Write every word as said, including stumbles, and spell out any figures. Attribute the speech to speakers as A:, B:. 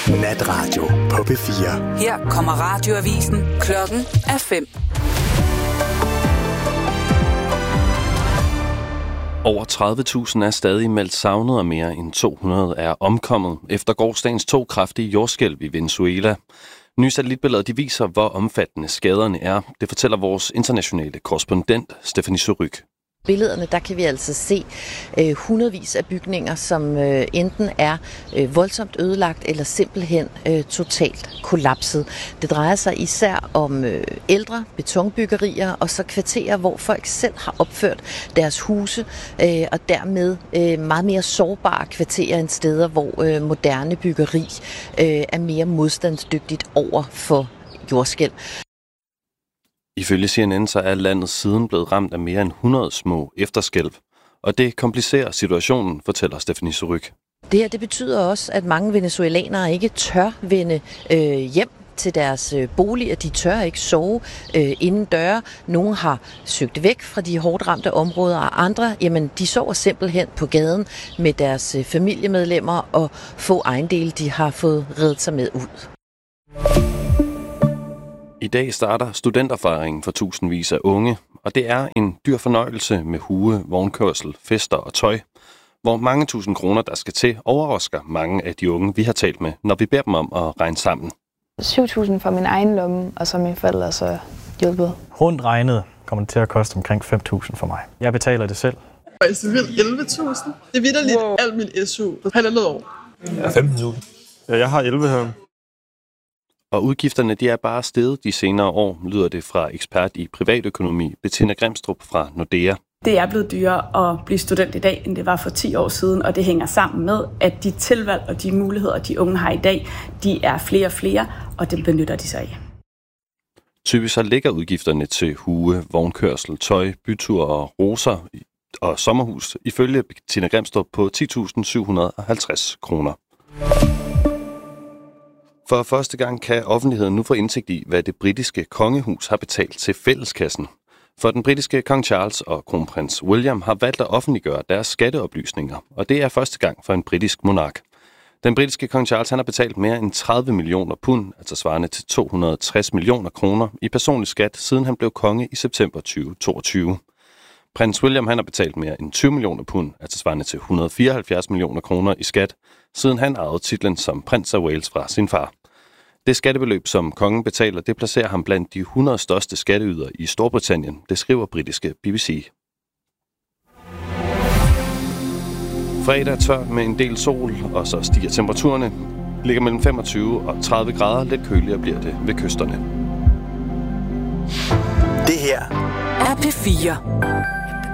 A: Natradio på P fire.
B: Her kommer radioavisen. Klokken er fem.
C: Over tredive tusind er stadig meldt savnet, og mere end to hundrede er omkommet efter gårsdagens to kraftige jordskælv i Venezuela. Nye satellitbilleder de viser, hvor omfattende skaderne er. Det fortæller vores internationale korrespondent, Stephanie Surrugue.
D: Billederne, der kan vi altså se øh, hundredvis af bygninger, som øh, enten er øh, voldsomt ødelagt eller simpelthen øh, totalt kollapset. Det drejer sig især om øh, ældre betonbyggerier og så kvarterer, hvor folk selv har opført deres huse, øh, og dermed øh, meget mere sårbare kvarterer end steder, hvor øh, moderne byggeri øh, er mere modstandsdygtigt over for jordskælv.
C: Ifølge C N N så er landet siden blevet ramt af mere end hundrede små efterskælv, og det komplicerer situationen, fortæller Stephanie Surrugue.
D: Det her det betyder også, at mange venezuelanere ikke tør vende øh, hjem til deres øh, boliger. De tør ikke sove øh, inden døre. Nogle har søgt væk fra de hårdt ramte områder, og andre jamen, de sover simpelthen på gaden med deres øh, familiemedlemmer og få ejendele, de har fået reddet sig med ud.
C: I dag starter studenterfejringen for tusindvis af unge, og det er en dyr fornøjelse med hue, vognkørsel, fester og tøj, hvor mange tusind kroner, der skal til, overrasker mange af de unge, vi har talt med, når vi beder dem om at regne sammen.
E: syv tusind for min egen lomme, og så mine forældre så hjulpet.
F: Rundt regnet kommer det til at koste omkring fem tusind for mig. Jeg betaler det selv.
G: Altså vildt elleve tusind. Det er vitterligt wow. Alt min S U på halvandet år.
F: Ja, femten tusind. Ja, jeg har elleve her.
C: Og udgifterne de er bare steget de senere år, lyder det fra ekspert i privatøkonomi, Bettina Grimstrup fra Nordea.
H: Det er blevet dyrere at blive student i dag, end det var for ti år siden, og det hænger sammen med, at de tilvalg og de muligheder, de unge har i dag, de er flere og flere, og det benytter de sig af.
C: Typisk så ligger udgifterne til hue, vognkørsel, tøj, byture og roser og sommerhus ifølge Bettina Grimstrup på ti tusind syv hundrede og halvtreds kroner. For første gang kan offentligheden nu få indsigt i, hvad det britiske kongehus har betalt til fælleskassen. For den britiske kong Charles og kronprins William har valgt at offentliggøre deres skatteoplysninger, og det er første gang for en britisk monark. Den britiske kong Charles han har betalt mere end tredive millioner pund, altså svarende til to hundrede og tres millioner kroner, i personlig skat, siden han blev konge i september tyve toogtyve. Prins William han har betalt mere end tyve millioner pund, altså svarende til et hundrede og fireoghalvfjerds millioner kroner i skat, siden han arvede titlen som prins af Wales fra sin far. Det skattebeløb, som kongen betaler, det placerer ham blandt de hundrede største skatteydere i Storbritannien, det skriver britiske B B C. Fredag er tør med en del sol, og så stiger temperaturerne. Ligger mellem femogtyve og tredive grader, lidt køligere bliver det ved kysterne.
A: Det her
B: er P fire.